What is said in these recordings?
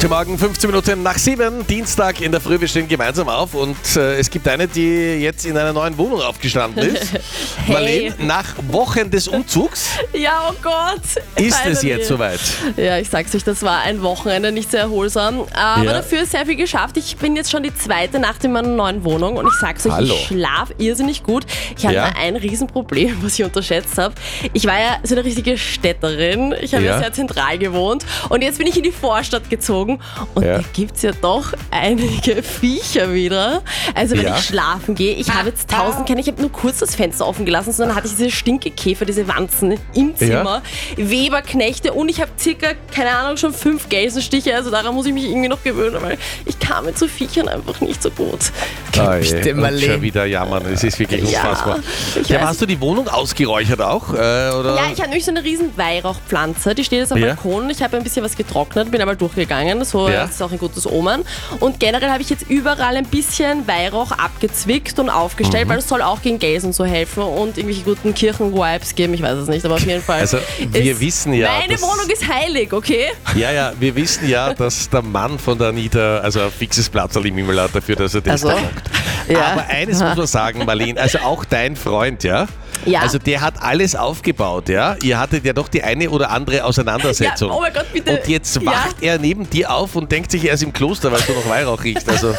Guten Morgen, 15 Minuten nach 7, Dienstag in der Früh, wir stehen gemeinsam auf und es gibt eine, die jetzt in einer neuen Wohnung aufgestanden ist. Hey. Marlene, nach Wochen des Umzugs Ja, oh Gott. ist es Finally. jetzt soweit. Ja, ich sag's euch, das war ein Wochenende, nicht sehr erholsam, aber Ja. dafür sehr viel geschafft. Ich bin jetzt schon die zweite Nacht in meiner neuen Wohnung und ich sag's euch, Hallo. ich schlaf irrsinnig gut. Ich hatte Ja. ein Riesenproblem, was ich unterschätzt habe. Ich war ja so eine richtige Städterin. Ich habe ja Ja. sehr zentral gewohnt und jetzt bin ich in die Vorstadt gezogen und Ja. da gibt's ja doch einige Viecher wieder. Also wenn Ja. ich schlafen gehe, ich habe jetzt ich habe nur kurz das Fenster offen gelassen, sondern hatte ich diese Stinkekäfer, diese Wanzen im Zimmer, Weberknechte und ich habe circa, keine Ahnung, schon 5 Gelsenstiche, also daran muss ich mich irgendwie noch gewöhnen, weil ich kam mit so Viechern einfach nicht so gut. Und Marlene. schon wieder jammern, es ist wirklich unfassbar. ich Ja, weiß. hast du die Wohnung ausgeräuchert auch? Oder? Ja, ich habe nämlich so eine riesen Weihrauchpflanze, die steht jetzt am Ja. Balkon. Ich habe ein bisschen was getrocknet, bin aber durchgegangen, so Ja. das ist auch ein gutes Omen. Und generell habe ich jetzt überall ein bisschen Weihrauch abgezwickt und aufgestellt, weil es soll auch gegen Gelsen so helfen und irgendwelche guten Kirchen-Vibes geben, ich weiß es nicht, aber auf jeden Fall. Also, wir wissen ja, Meine dass- Wohnung ist heilig, okay? Ja, wir wissen ja, dass der Mann von der Anita also ein fixes Platzerl im Himmel hat dafür, dass er das Also, da macht. ja. Aber eines muss man sagen, Marlene, also auch dein Freund, ja? Ja. Also der hat alles aufgebaut, ja? Ihr hattet ja doch die eine oder andere Auseinandersetzung. Ja, oh mein Gott, bitte. Und jetzt wacht er neben dir auf und denkt sich, er ist im Kloster, weil du noch Weihrauch riechst. Also,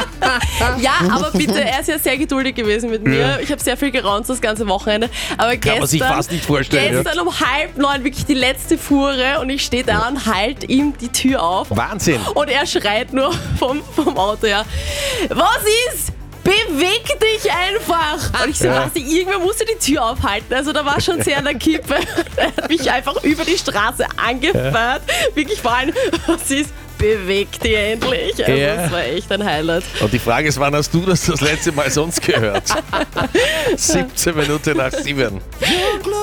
Ja, aber bitte, er ist ja sehr geduldig gewesen mit mir. Ich habe sehr viel geraunt das ganze Wochenende. Aber Kann man sich fast nicht vorstellen, ja. Gestern um 8:30 wirklich die letzte Fuhre und ich stehe da und halt ihm die Tür auf. Wahnsinn. Und er schreit nur vom Auto her, was ist? Beweg dich einfach! Und ich so, Ja. was, irgendwer musste die Tür aufhalten. Also da war schon sehr an der Kippe. Er hat mich einfach über die Straße angefeuert. Wirklich vor allem, was ist? Beweg dich endlich. Also Ja. das war echt ein Highlight. Und die Frage ist, wann hast du das letzte Mal sonst gehört? 17 Minuten nach 7.